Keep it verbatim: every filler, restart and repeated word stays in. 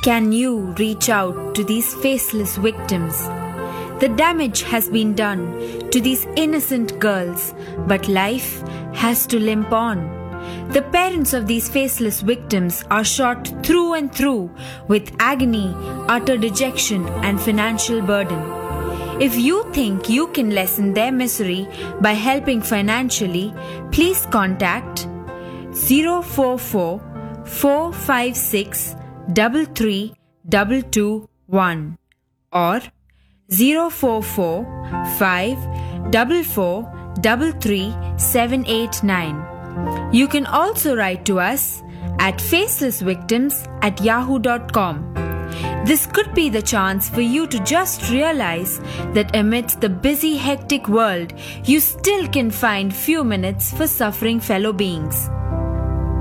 Can you reach out to these faceless victims? The damage has been done to these innocent girls, but life has to limp on. The parents of these faceless victims are shot through and through with agony, utter dejection, and financial burden. If you think you can lessen their misery by helping financially, please contact zero four four, four five six, three three two two one or zero four four, five four four, three three seven eight nine. You can also write to us at facelessvictims at yahoo dot com. This could be the chance for you to just realize that amidst the busy, hectic world, you still can find few minutes for suffering fellow beings.